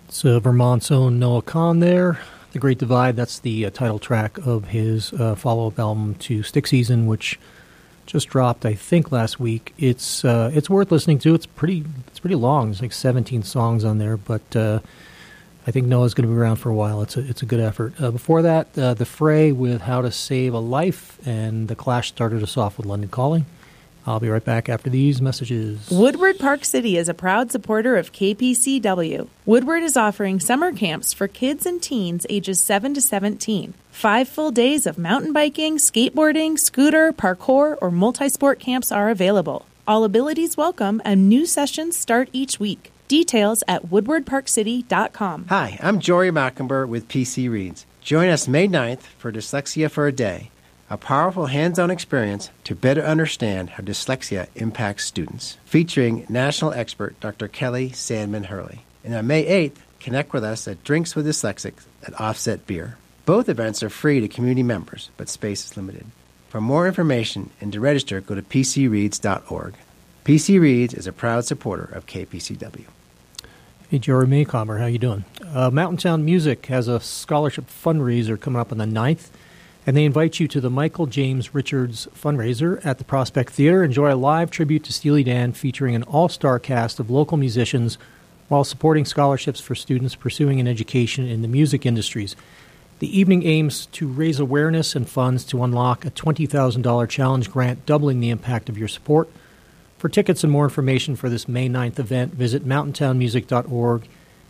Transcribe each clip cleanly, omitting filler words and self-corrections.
It's Vermont's own Noah Kahn there. The Great Divide, that's the title track of his follow-up album to Stick Season, which just dropped, I think, last week. It's worth listening to. It's pretty long. There's like 17 songs on there, but I think Noah's going to be around for a while. It's a good effort. Before that, The Fray with How to Save a Life, and The Clash started us off with London Calling. I'll be right back after these messages. Woodward Park City is a proud supporter of KPCW. Woodward is offering summer camps for kids and teens ages 7 to 17. 5 full days of mountain biking, skateboarding, scooter, parkour, or multi-sport camps are available. All abilities welcome, and new sessions start each week. Details at woodwardparkcity.com. Hi, I'm Jory Mockenberg with PC Reads. Join us May 9th for Dyslexia for a Day, a powerful hands-on experience to better understand how dyslexia impacts students, featuring national expert Dr. Kelly Sandman Hurley. And on May 8th, connect with us at Drinks with Dyslexics at Offset Beer. Both events are free to community members, but space is limited. For more information and to register, go to pcreads.org. PC Reads is a proud supporter of KPCW. Hey, Jory Maycomer, how you doing? Mountain Town Music has a scholarship fundraiser coming up on the 9th. And they invite you to the Michael James Richards fundraiser at the Prospect Theater. Enjoy a live tribute to Steely Dan featuring an all-star cast of local musicians while supporting scholarships for students pursuing an education in the music industries. The evening aims to raise awareness and funds to unlock a $20,000 challenge grant, doubling the impact of your support. For tickets and more information for this May 9th event, visit mountaintownmusic.org.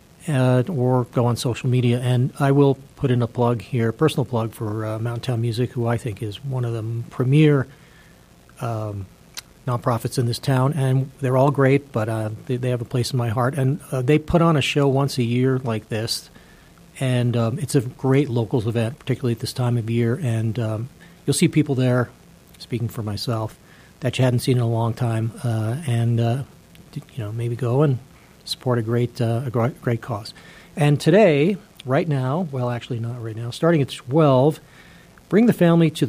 Or go on social media. And I will put in a plug here, personal plug for Mountain Town Music, who I think is one of the premier nonprofits in this town. And they're all great, but they have a place in my heart. And they put on a show once a year like this. And it's a great locals event, particularly at this time of year. And you'll see people there, speaking for myself, that you hadn't seen in a long time. Maybe go and support a great cause. And today, right now, well, actually not right now, starting at 12, bring the family to